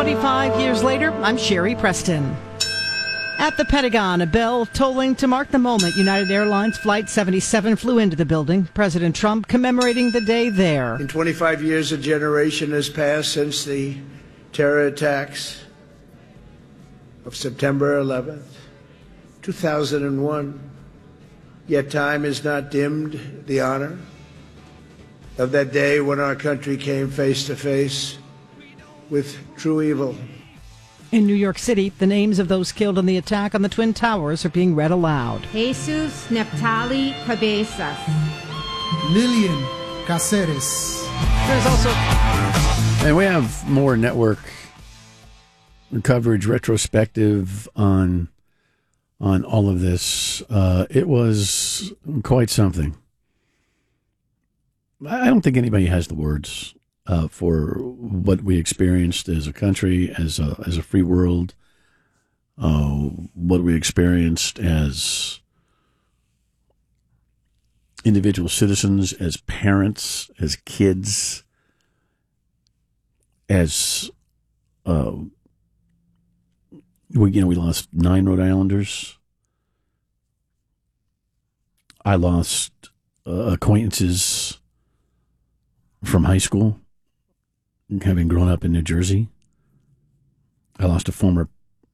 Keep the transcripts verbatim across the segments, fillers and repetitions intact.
twenty-five years later, I'm Sherry Preston. At the Pentagon, a bell tolling to mark the moment United Airlines Flight seventy-seven flew into the building. President Trump commemorating the day there. In twenty-five years, a generation has passed since the terror attacks of September eleventh, two thousand one. Yet time has not dimmed the honor of that day when our country came face to face with true evil. In New York City, the names of those killed in the attack on the Twin Towers are being read aloud. Jesus Neptali Cabezas. Lillian Caceres. There's also... And we have more network coverage, retrospective on on all of this. Uh, it was quite something. I don't think anybody has the words uh, for what we experienced as a country, as a as a free world. Uh, what we experienced as individual citizens, as parents, as kids, as uh, we you know we lost nine Rhode Islanders. I lost uh, acquaintances from high school, having grown up in New Jersey. I lost a former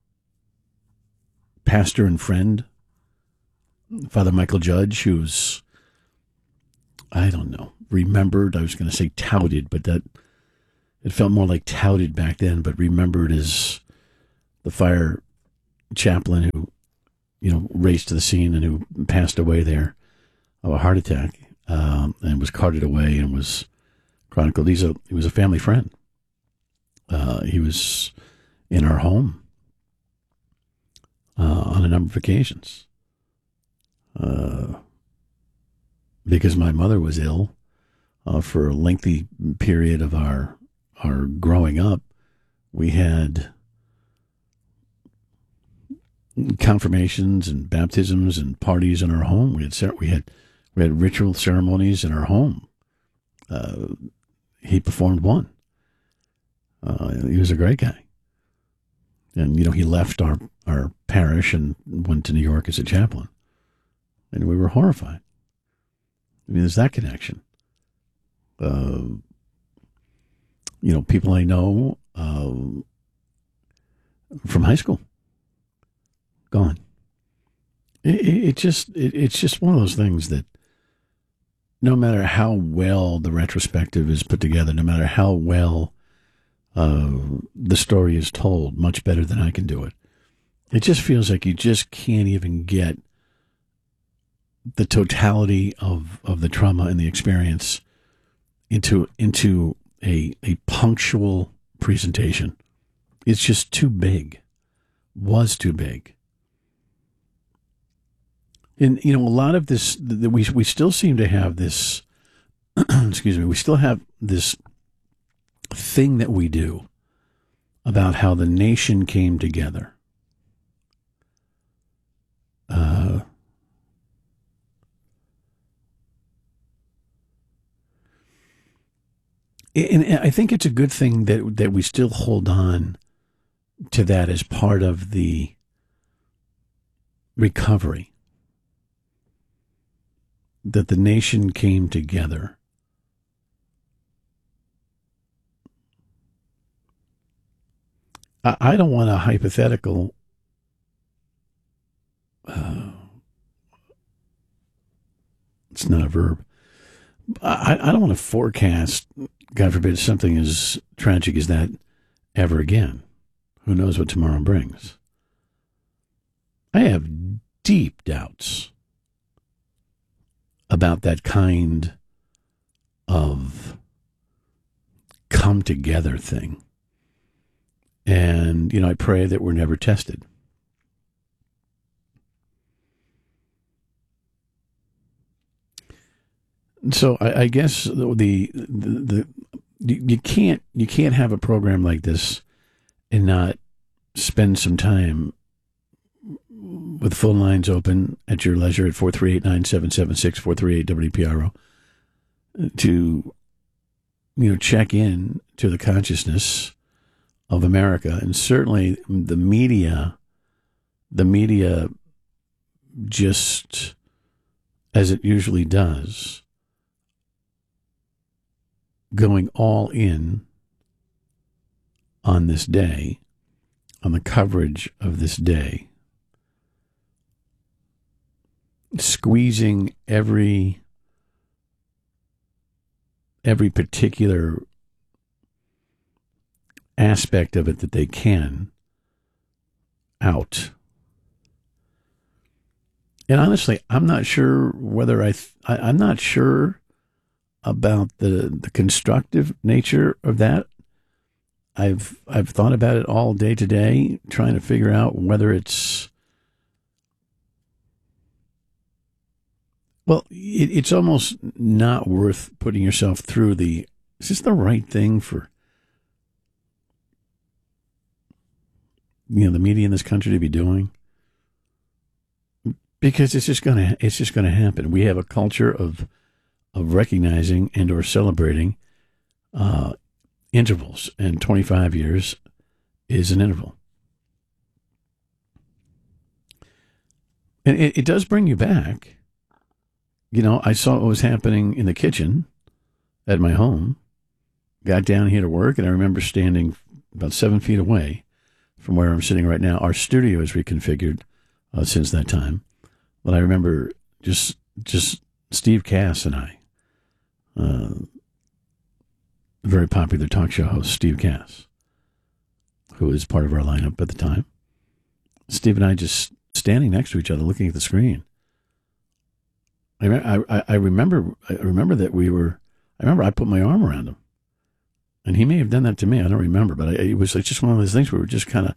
pastor and friend, Father Michael Judge, who's, I don't know, remembered, I was going to say touted, but that, it felt more like touted back then, but remembered as the fire chaplain who, you know, raced to the scene and who passed away there of a heart attack, um, and was carted away and was chronicled. He's a, he was a family friend. Uh, he was in our home uh, on a number of occasions. Uh, because my mother was ill uh, for a lengthy period of our our growing up, we had confirmations and baptisms and parties in our home. We had we had we had ritual ceremonies in our home. Uh, he performed one. Uh, he was a great guy. And, you know, he left our, our parish and went to New York as a chaplain. And we were horrified. I mean, there's that connection. Uh, you know, people I know uh, from high school, gone. It, it, it just, it, it's just one of those things that no matter how well the retrospective is put together, no matter how well uh, the story is told, much better than I can do it, it just feels like you just can't even get the totality of, of the trauma and the experience into into a a punctual presentation. It's just too big. Was too big. And, you know, a lot of this, the, we we still seem to have this, excuse me, we still have this thing that we do about how the nation came together. Uh, and I think it's a good thing that that we still hold on to that as part of the recovery. That the nation came together. I, I don't want a hypothetical uh, it's not a verb. I, I don't want to forecast, God forbid, something as tragic as that ever again. Who knows what tomorrow brings? I have deep doubts about that kind of come together thing. And, you know, I pray that we're never tested. So I, I guess the, the, the, the you can't, you can't have a program like this and not spend some time with phone lines open at your leisure at four three eight, nine seven seven six, four three eight W P R O to, you know, check in to the consciousness of America, and certainly the media, the media just, as it usually does, going all in on this day, on the coverage of this day, squeezing every every particular aspect of it that they can out. And honestly, I'm not sure whether I, th- I I'm not sure about the the constructive nature of that. I've I've thought about it all day today, trying to figure out whether it's well, it, it's almost not worth putting yourself through the. Is this the right thing for you know the media in this country to be doing? Because it's just gonna it's just gonna happen. We have a culture of of recognizing and or celebrating uh, intervals, and twenty-five years is an interval. And it, it does bring you back. You know, I saw what was happening in the kitchen at my home, got down here to work, and I remember standing about seven feet away from where I'm sitting right now. Our studio is reconfigured uh, since that time. But I remember just just Steve Cass and I, uh, very popular talk show host Steve Cass, who was part of our lineup at the time. Steve and I just standing next to each other, looking at the screen. I, I, I remember I remember that we were. I remember I put my arm around him, and he may have done that to me. I don't remember, but I, it was like just one of those things where we were just kind of,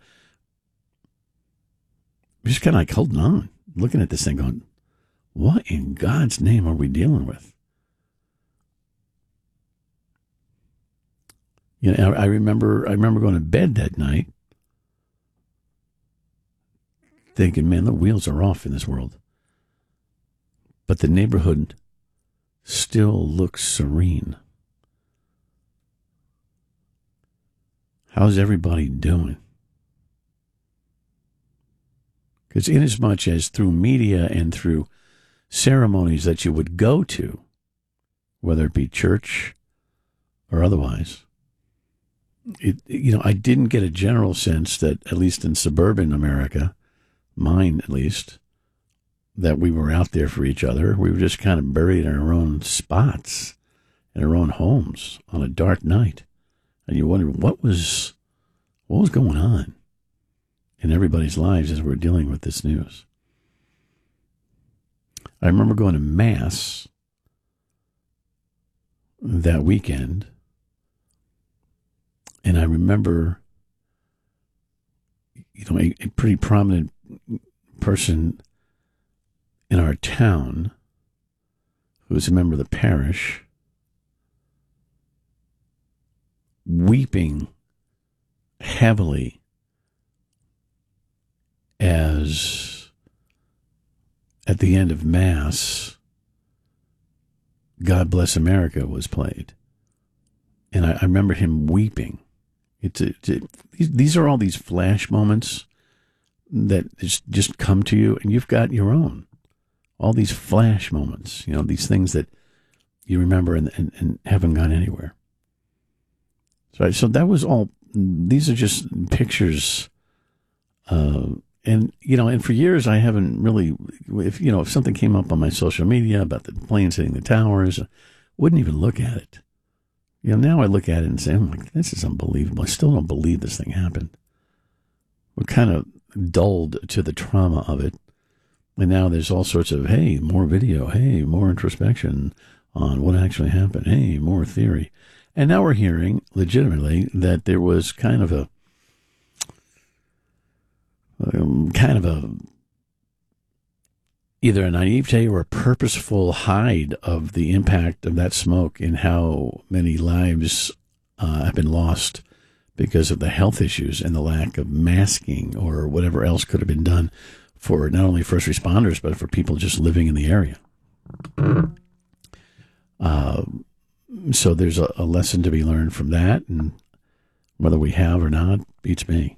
just kind of like holding on, looking at this thing, going, "What in God's name are we dealing with?" You know, I, I remember I remember going to bed that night, thinking, "Man, the wheels are off in this world." But the neighborhood still looks serene. How's everybody doing? Because inasmuch as through media and through ceremonies that you would go to, whether it be church or otherwise, it, you know, I didn't get a general sense that, at least in suburban America, mine at least, that we were out there for each other. We were just kind of buried in our own spots, in our own homes on a dark night. And you wonder what was, what was going on in everybody's lives as we're dealing with this news. I remember going to Mass that weekend, and I remember, you know, a, a pretty prominent person in our town, who was a member of the parish, weeping heavily as at the end of Mass, God Bless America was played. And I, I remember him weeping. It's, a, it's a, these are all these flash moments that just, just come to you, and you've got your own. All these flash moments, you know, these things that you remember and, and, and haven't gone anywhere. So, so that was all. These are just pictures, uh, and you know, and for years I haven't really. If you know, if something came up on my social media about the planes hitting the towers, I wouldn't even look at it. You know, now I look at it and say, "I'm like, this is unbelievable. I still don't believe this thing happened." We're kind of dulled to the trauma of it. And now there's all sorts of, hey, more video, hey, more introspection on what actually happened, hey, more theory. And now we're hearing legitimately that there was kind of a, um, kind of a, either a naivete or a purposeful hide of the impact of that smoke and how many lives uh, have been lost because of the health issues and the lack of masking or whatever else could have been done for not only first responders, but for people just living in the area. Uh, so there's a, a lesson to be learned from that. And whether we have or not, beats me.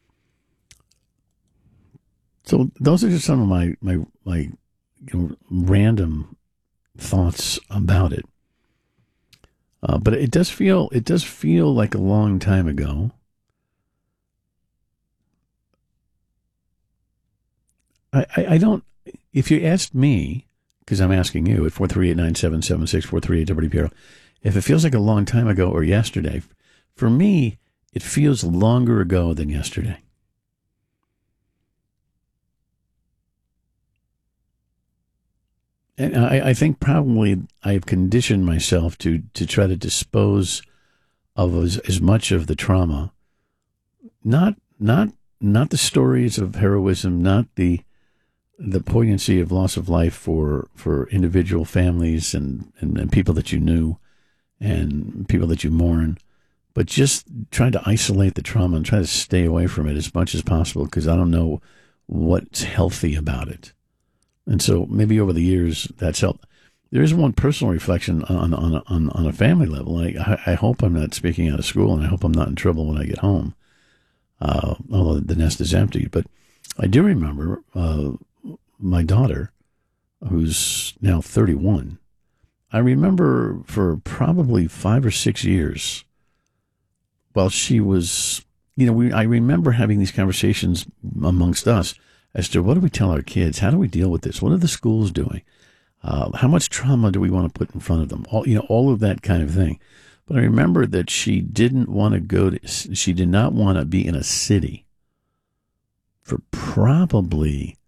So those are just some of my my my you know, random thoughts about it. Uh, but it does feel it does feel like a long time ago. I, I, I don't. If you asked me, because I'm asking you at four three eight nine seven seven six four three eight W P R O, if it feels like a long time ago or yesterday, for me it feels longer ago than yesterday. And I, I think probably I've conditioned myself to, to try to dispose of as, as much of the trauma, not not not the stories of heroism, not the the poignancy of loss of life for, for individual families and, and, and people that you knew and people that you mourn, but just trying to isolate the trauma and try to stay away from it as much as possible because I don't know what's healthy about it. And so maybe over the years that's helped. There is one personal reflection on on on, on a family level. I, I hope I'm not speaking out of school, and I hope I'm not in trouble when I get home, uh, although the nest is empty. But I do remember uh, my daughter, who's now thirty-one. I remember for probably five or six years, while she was, you know, we I remember having these conversations amongst us as to what do we tell our kids? How do we deal with this? What are the schools doing? Uh, how much trauma do we want to put in front of them? All, you know, all of that kind of thing. But I remember that she didn't want to go to, she did not want to be in a city for probably